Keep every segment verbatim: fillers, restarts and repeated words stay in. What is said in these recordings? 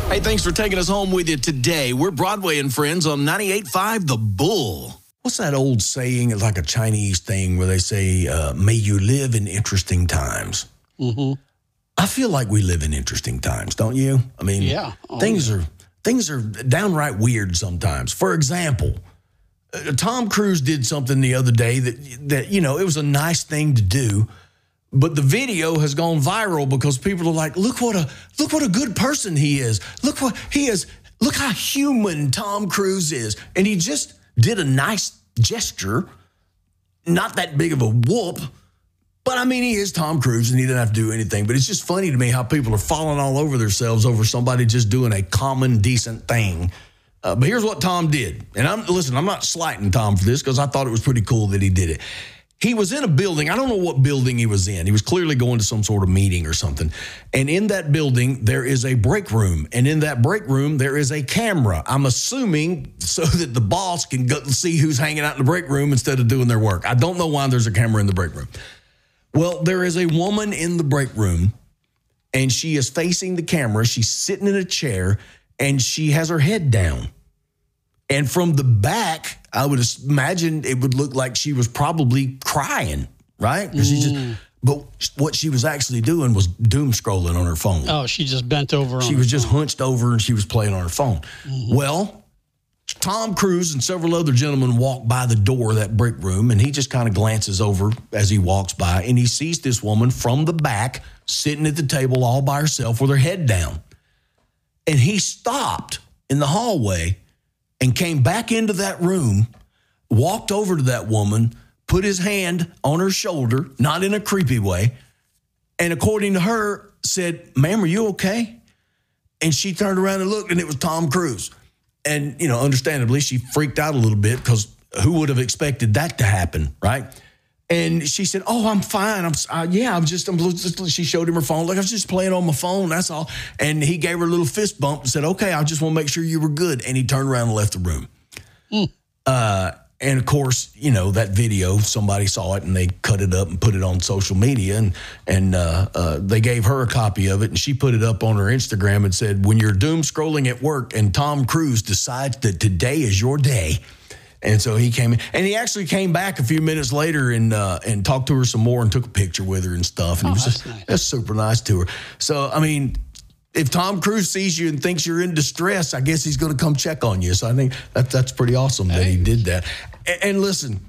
Hey, thanks for taking us home with you today. We're Broadway and Friends on ninety-eight point five The Bull. What's that old saying? It's like a Chinese thing where they say, uh, may you live in interesting times. Mm-hmm. I feel like we live in interesting times, don't you? I mean, yeah. Oh, things yeah. are things are downright weird sometimes. For example, uh, Tom Cruise did something the other day that, that, you know, it was a nice thing to do, but the video has gone viral because people are like, look what a look what a good person he is. Look what he is. Look how human Tom Cruise is. And he just did a nice gesture, not that big of a whoop. But, I mean, he is Tom Cruise, and he didn't have to do anything. But it's just funny to me how people are falling all over themselves over somebody just doing a common, decent thing. Uh, but here's what Tom did. And I'm listen, I'm not slighting Tom for this because I thought it was pretty cool that he did it. He was in a building. I don't know what building he was in. He was clearly going to some sort of meeting or something. And in that building, there is a break room. And in that break room, there is a camera. I'm assuming so that the boss can go see who's hanging out in the break room instead of doing their work. I don't know why there's a camera in the break room. Well, there is a woman in the break room, and she is facing the camera. She's sitting in a chair, and she has her head down. And from the back, I would imagine it would look like she was probably crying, right? Mm. She just, but what she was actually doing was doom scrolling on her phone. Oh, she just bent over on She her was just phone. hunched over, and she was playing on her phone. Mm-hmm. Well, Tom Cruise and several other gentlemen walk by the door of that break room, and he just kind of glances over as he walks by, and he sees this woman from the back sitting at the table all by herself with her head down. And he stopped in the hallway and came back into that room, walked over to that woman, put his hand on her shoulder, not in a creepy way, and according to her, said, ma'am, are you okay? And she turned around and looked, and it was Tom Cruise. And, you know, understandably, she freaked out a little bit because who would have expected that to happen, right? And she said, oh, I'm fine. I'm uh, yeah, I'm just, I'm just, she showed him her phone. Like, I was just playing on my phone, that's all. And he gave her a little fist bump and said, okay, I just want to make sure you were good. And he turned around and left the room. Mm. Uh, and, of course, you know, that video, somebody saw it and they cut it up and put it on social media. And, and uh, uh, they gave her a copy of it. And she put it up on her Instagram and said, when you're doom scrolling at work and Tom Cruise decides that today is your day. And so he came in, and he actually came back a few minutes later and uh, and talked to her some more and took a picture with her and stuff. And oh, it was that's just, nice. That's super nice to her. So, I mean, if Tom Cruise sees you and thinks you're in distress, I guess he's going to come check on you. So I think that, that's pretty awesome that hey. he did that. And, and listen,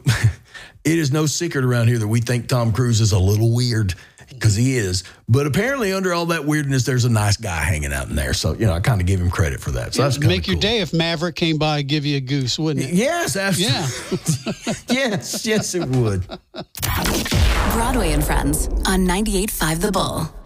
it is no secret around here that we think Tom Cruise is a little weird, because he is. But apparently under all that weirdness, there's a nice guy hanging out in there. So, you know, I kind of give him credit for that. So yeah, that's make cool. your day if Maverick came by and give you a goose, wouldn't it? Yes, absolutely. Yeah. yes, yes, it would. Broadway and Friends on ninety-eight point five The Bull.